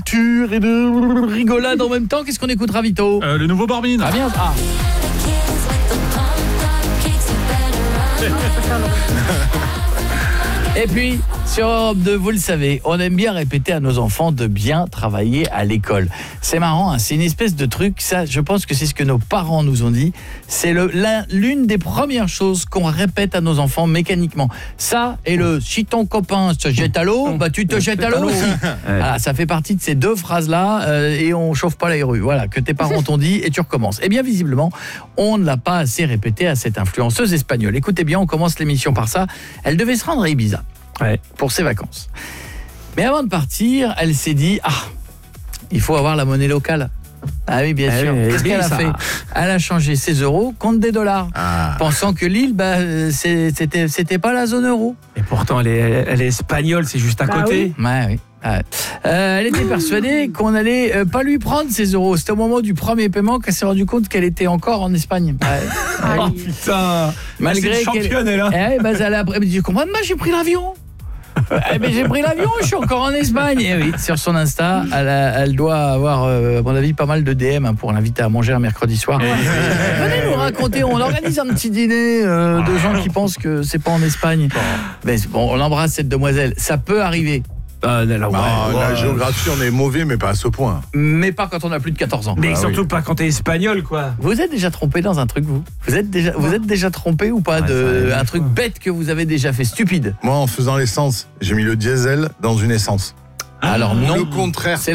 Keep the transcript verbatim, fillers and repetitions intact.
culture et de rigolade en même temps. Qu'est-ce qu'on écoutera, Vito ? euh, Le nouveau Barbine. Ah bien, ah. Et puis, sur Europe deux, vous le savez, on aime bien répéter à nos enfants de bien travailler à l'école. C'est marrant, hein, c'est une espèce de truc, ça, je pense que c'est ce que nos parents nous ont dit. C'est le, la, l'une des premières choses qu'on répète à nos enfants mécaniquement. Ça, et le « si ton copain se jette à l'eau, bah tu te jettes à l'eau aussi ». Voilà, ça fait partie de ces deux phrases-là, euh, et on chauffe pas les rues. Voilà, que tes parents t'ont dit, et tu recommences. Eh bien, visiblement, on ne l'a pas assez répété à cette influenceuse espagnole. Écoutez bien, on commence l'émission par ça. Elle devait se rendre à Ibiza. Ouais, pour ses vacances. Mais avant de partir, elle s'est dit « Ah, il faut avoir la monnaie locale ». Ah oui, bien ah sûr. Oui, Qu'est-ce qu'elle a fait ? Elle a changé ses euros contre des dollars, ah. pensant que l'île, bah, c'est, c'était, c'était pas la zone euro. Et pourtant, elle est, elle est espagnole, c'est juste à bah côté. Oui. Ouais, oui. Ouais. Euh, elle était persuadée qu'on allait euh, pas lui prendre ses euros. C'était au moment du premier paiement qu'elle s'est rendue compte qu'elle était encore en Espagne. Ouais. Oh putain, malgré c'est une championne, elle. Eh, bah, elle a après dit, comprends pas, j'ai pris l'avion. Eh ben, j'ai pris l'avion, je suis encore en Espagne. Et oui, sur son Insta, elle, a, elle doit avoir, euh, à mon avis, pas mal de D M hein, pour l'inviter à manger un mercredi soir. Venez nous raconter, on organise un petit dîner euh, de gens qui pensent que c'est pas en Espagne. Mais bon, on embrasse cette demoiselle. Ça peut arriver. Ah, là, là, ouais, ah, ouais, la ouais. géographie, on est mauvais, mais pas à ce point. Mais pas quand on a plus de quatorze ans. Mais ah, surtout oui. pas quand t'es espagnol, quoi. Vous êtes déjà trompé dans un truc, vous Vous êtes déjà, vous êtes déjà trompé ou pas ouais, de un truc bête que vous avez déjà fait, stupide ? Moi, en faisant l'essence, j'ai mis le diesel dans une essence. Alors non. Le contraire. C'est